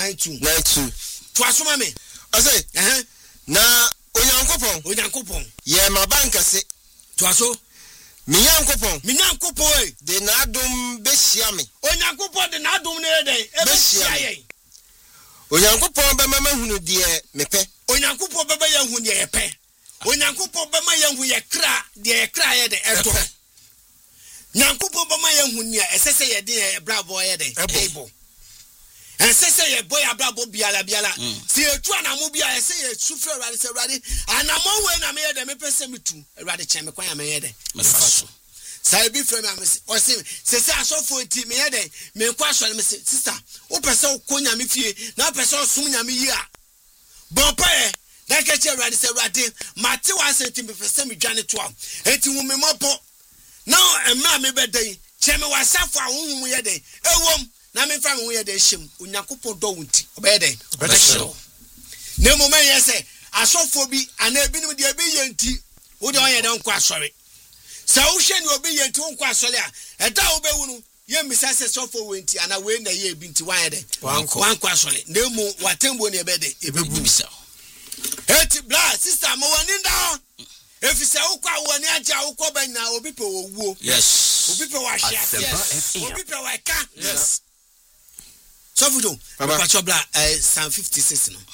92 to asoma me ose na onyankopon ye ma banka se to aso minyankopon de na adom behia me onyankopon de na adom ne den e behia yen onyankopon be mama hunu de mepe onyankopon be ya hunu de yepe onyankopon be ma ya hunu ye kra de ye kra ye de eto nyankopon be ma ya hunu ya esese ye de brabo ye de ebo esese ye boy brabo biala si etu anamo bia ese ye sufre rade se rade anamo we na me ye de me pese metu rade che me kwan ya me ye de me faso sai bi frame am o se asofo nti me ye de me kwa so me sister o pese o konya me fie na pese o sum nya me yi a bon pa e na ka che rade se rade mate wa se nti me pese me dwane to am enti wo me mopo na emma me bedai che me wasafo a wo hu ye de ewom na me fa me wo ye de hyem onyankopon do wunti obey den obehyo na mo man ye se asofo bi ana ebinim de ebi ye nti wo de on ye de nko asore sa wo hwe ni obi ye nti nko asore a eda wo bewu no ye misa se sofo we nti ana we na ye ebi nti wan ye de wanko asore na mo watembo ne ebe de ebebu bisa eti bla sister mo wani nda efise wo kwa woni aja wo ko ban na obi pe wo wuo yes obi pe wa hia yes obi pe wa ka yes so fudo pa bla Psalm 56 no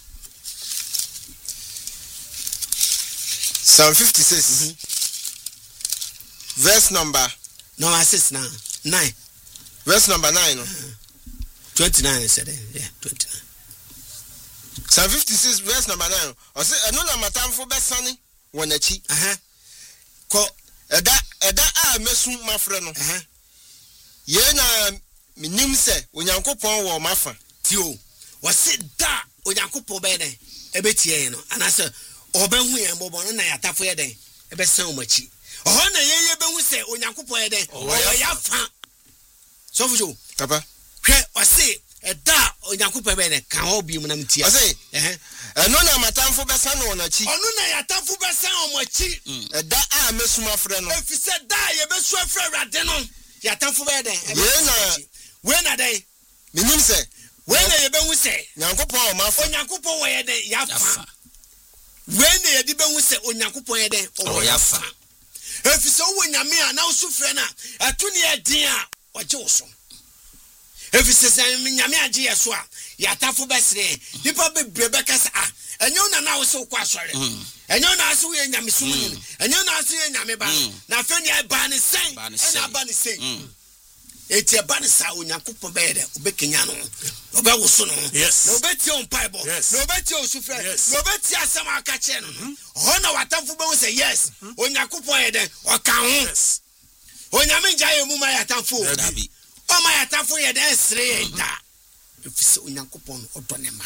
Psalm 56 verse number 6 now 9 verse number 9 no 29 said yeah 29 Psalm 56 verse number 9 o say eno na matamfo besane wonachi ko eda a mesu mafre no ye na minim se onyankopon wo mafa tio wase da onyankopon be den ebetie no anase obehu yen bobo no na yatafo ye den ebesan omachi oho na ye behu se onyankopon ye den o ya fa so fujo papa hwe wase eda onyankopon be den kan obi mu na mtie wase eno na matamfo besan no nachi onu na yatafo besan omachi eda a mesu mafre no efise da ye besu afre rade no yatafo be den ye na we na dai minim se we na ye behu se nyankopon o mafa onyankopon wo ye den yafa we na ye di behu se onyankopon ye den o yafa efise wo nyame a na wo sufre na etu ne ye din a oje wo so efise se nyame age ye so a yatafo besre nipa bebrebe kasa enyo na wo se wo kwa sore enyo na so ye nyame sum ni enyo na so ye nyame ba na fe ne ba ne sen na ba ne sen eti eba ne sa onyankopon be de obekenya no obe woso no na obeti on bible na obeti on sufre na obeti asem aka che no ho na watamfo be wo say yes onyankopon ye de oka ho onyame njaye mu ma yatamfo o ma yatamfo ye de sere da efise onyankopon odo ne ma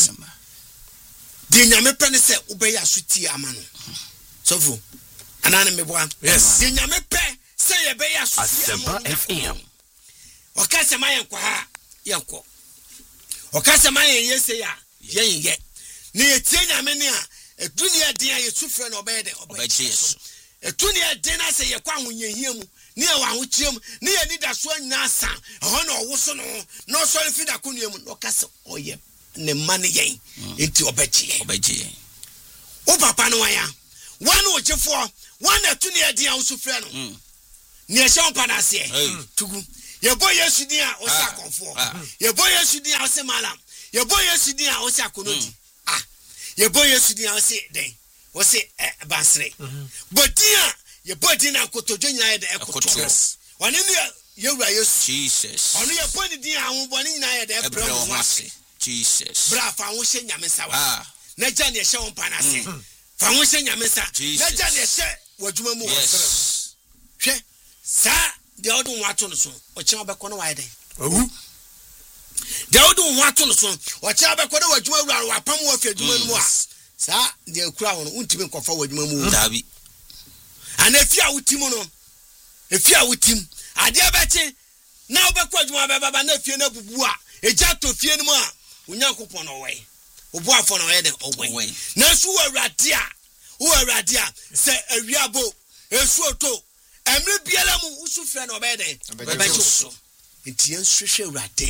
de nyame pe ne se obe ya suti ama no sofo anane meboa de nyame pe se ye be ya suti ama no okase mayen kwa ha yenko okase mayen yese ya yen ni etie nyame ni a edunia den a yesufre na obede yesu edunia den a se ye kwa ahonyehia mu ni e wa ahochiem ni ye nida so anya asa ho na owoso no no so fida konuam no okase oye ne mane yen enti obeje yen o papa no wan wan ogefo wan edunia den a usufre no ni e hye mpa na se tugu ye boy yesu din a o sa konfo ye boy yesu din a o se malam ye boy yesu din a o se akonodi ye boy yesu din a o se den o se basre bodia ye boy din a kotodwo nya ye de ekoto woni ne ye wura yesu Jesus onu ye boy din a ho boni nya ye de ebro mo ase Jesus bra fa ho hye nyame sawa na gya ne hye ho pa na se fa ho hye nyame sa na gya ne hye wadwuma mu hwe sa de odu wato no so o che obekọ no wae den owu de odu wato no so o che obekọ no wadwuma wura wa pam wo fi adwuma mu a sa de akura wo no untimi nkofa wadwuma mu dabi ana fi a wutim no efi a wutim ade abeche na obekọ adwuma baba na fie na bubu a eja to fie no mu a onyankopon no we obu afọ no we den ogwen na su wo awrade a se awiabo esu oto emre biala mu usufre na obede bebecho so enti enhwehwe awrade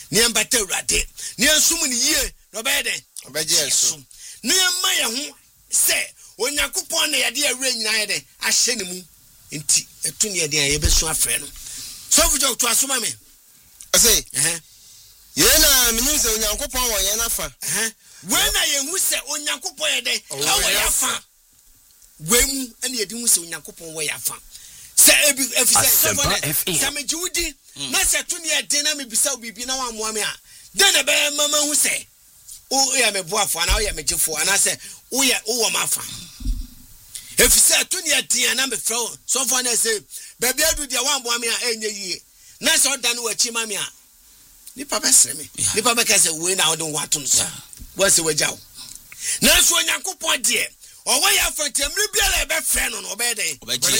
ne mbata urade ne nsum ne yie no be den obegye so ne ma ye ho se Onyankopon na yade awura nyina ye den ahye ne mu nti etu ne yade ye besu afre no so fujo to asoma me ase ye na minim se Onyankopon wo ye na fa when na ye hu se Onyankopon ye den awo ya fa wemu ene ye di hu se Onyankopon wo ya fa se efise so for na mejiwudi na se tu ne yade na me bisa obibi na wa moa me a den na be mama hu se o ya me boafo ana o ya me gifo ana se o ya o wo mafa efise tu ne yade na me fro so for na se baby adu dia wa moa me a enye yie na se o dan wo achi ma me a nipa besre me nipa be ka se we na o don wato no so wo se wajaw na so Onyankopon de o wo ya fa temri bia la be fre no no be dey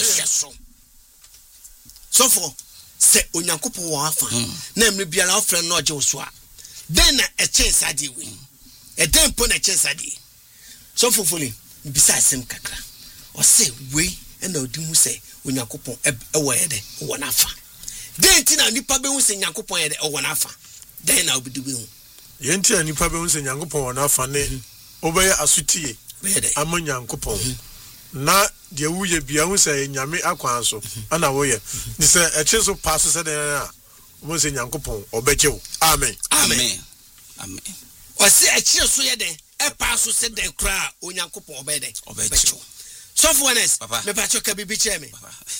so for se Onyankopon wo afa na emri bia la o fre no oje so a den na e chance ade we e den po na chance ade so fofoli bisa asem kakra o se we e na odi mu se Onyankopon e wo ye de wo na afa den ti na nipa be hu se Onyankopon ye de wo na afa den na obidu be hu ye nti na nipa be hu se Onyankopon wo na afa ne obeye asutie ama Onyankopon na de wuye bia hu se nyame akwan so ana wo ye ni se eche so pass se den a mo se Onyankopon obegye wo amen amen amen o se eche so ye den e pass so se den kra Onyankopon obede obegye so for honest me pa choka bibi che me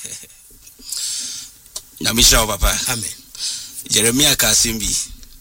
na misha papa amen Jeremiah Kasimbi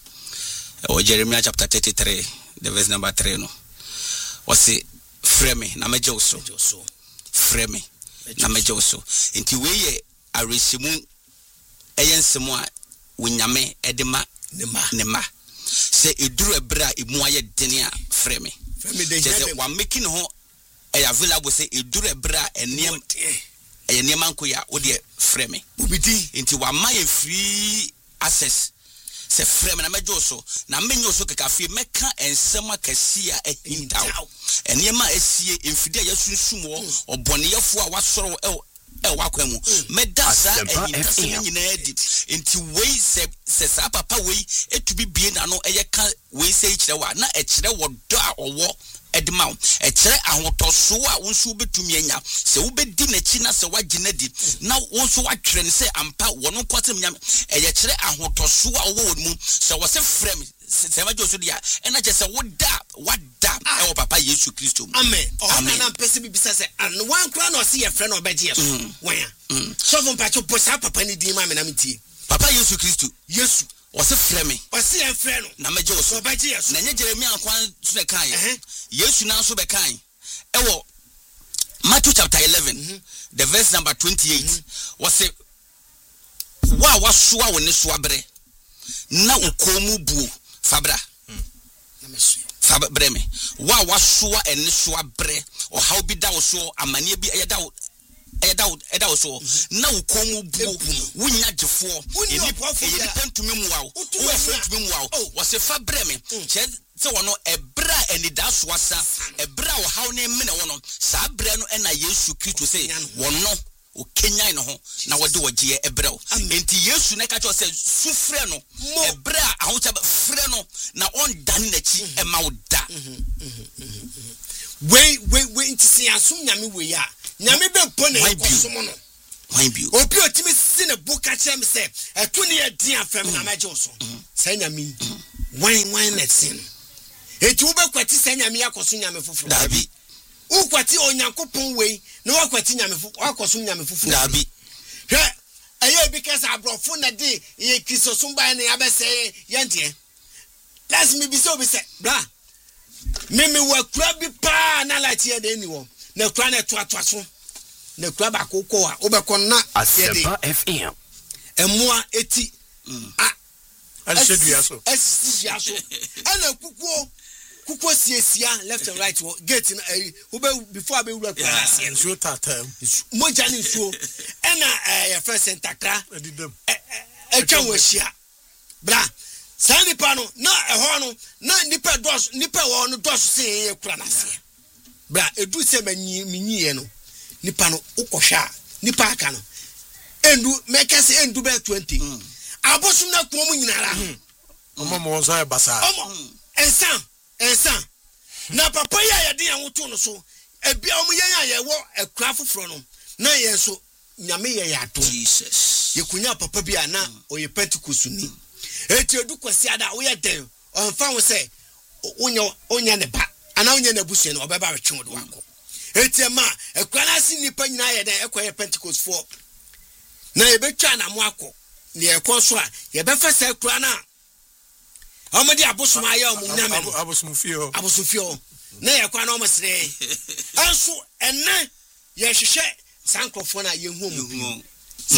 o Jeremiah chapter 33 the verse number 3 no wasi frame na meje so frame na meje so enti we ye aresimu eyensemu a wonyame edema ne ma se eduru ebra emu aye dene a frame je wa making ho available se eduru ebra eniem eniem anko ya wo de frame ubiti enti wa ma ye free access se frame na mejo so na menyo so kekafie meka ensem akasi a ehindaw enema esie emfide ya sunsum wo oboneyefo a wasoro wakwemu medasa ehinda nyina edi enti wei se sa papa wei etubi bie na no eyeka wei se ikire wa na ekire wodo a owo edma ekire ahotoso a wonso betumi anya se wobedi na chi na se wagina di na wonso watwere ne se ampa wono kwatem nyam eyekire ahotoso a owo mu se wo se frame se majo so dia ena je se wada ewo papa Yesu Kristo amen amen na pese bibisa se an wan kra na o se ye frɛ na obegye so wan so von pacho posa papa ni di ma me na metie papa Yesu Kristo Yesu wase frame wase ye frɛ no na meje so obegye so na nye Jeremia akwan so be kan Yesu na so be kan ewo Matthew chapter 11 the verse number 28 wase wa wasoa woni so abre na ukomu buo fabra na meso fabre me wa wasoa ene so abre o how bi da wo so amane bi eyeda wo so na ukomu buo wunya gifo eni pentumi muwa wo fentumi muwa wase fabre me che se wono ebra eni da so asa ebra wo how ne me ne wono sa abre no na Yesu Kristo se wono o Kenya no ho na wode wogye ebrɛw enti Yesu ne ka cho se sufrɛ no ebra ahocha frɛ no na on dan na chi e ma woda we enti se asum nyame we ya nyame be pone kosom no why bi obi otimi si ne buka chem se eto ne yɛdin afam na magye so say nyame why na sin eti wo be kwati say nyame yakoso nyame foforo dabi ukwati Onyankopon wei na wakwati nyame wakoso nyame foforo dabi hwe aye because abrofo na de ye Kristosom ba na yabese yente last me bi so be say bra me wakura bi pa na lati ye de ni wo na kura na to so na kura ba kokko a obekon na Asempa FM emua eti alshedua so ana kukuo siesia left and right gate na before abe wura kura asie nso tatam moja ni nsuo ena ya first centakra edidam etwa wahia bra sani pa no na eho no na nipa wo no dos se ye kura na asie bra edu se minyi no nipa no ukohwa nipa aka no endu meka se endu be 20 abosum na kuom nyinara Omo mo so e basa. Omo ensa. Na papa ya ye de yan to no so. Ebia omo yan ya ye wo akura foforo no. Na ye so nyame ye ya to. Jesus. Ye kunya papa bia na oye Pentecost ni. Eti edu kwasi ada wo ye den. Onfa wo se onya ne ba. Ana onya na busu no obeba betwe wo do akọ. Eti ma akura na si nipa nyina ye den ekoye Pentecost for. Na ye betwa na mo akọ. Ne ekọ so a ye befa se akura na amadi abosom aye omo nyame Abosom fio na ye kwa na omo sere. Anso enne ye hwehwe sankrofo na ye hu omo